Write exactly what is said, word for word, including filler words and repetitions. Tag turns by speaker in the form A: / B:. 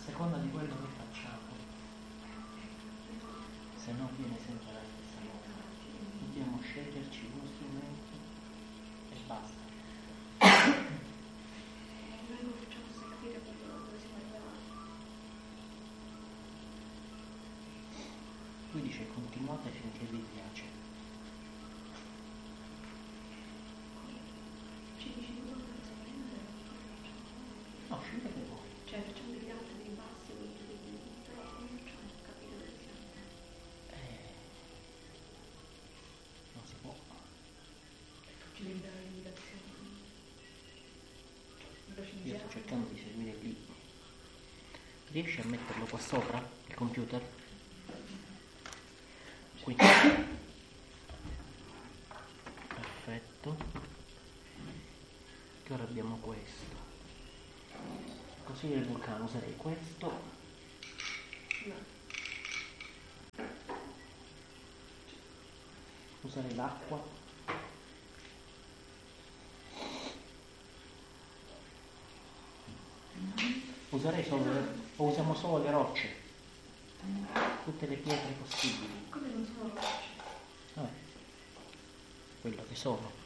A: seconda di quello che facciamo, se no viene sempre la stessa cosa. Dobbiamo sceglierci uno strumento e basta. Lui dice continuate finché vi piace.
B: Ci dici tu cosa prendere?
A: No, scegliete voi.
B: Cioè facciamo degli altri dei bassi, però non ci ho capito dove siamo.
A: Eh, non si può.
B: Ci devi dare l'indicazione.
A: Io sto cercando di seguire lì. Riesci a metterlo qua sopra il computer? Qui. Perfetto. Che ora abbiamo questo. Così il vulcano userei questo.
B: No.
A: Usare l'acqua. Userei solo le, o usiamo solo le rocce. Tutte le pietre possibili.
B: Come non sono rocce?
A: Vabbè, quello che sono.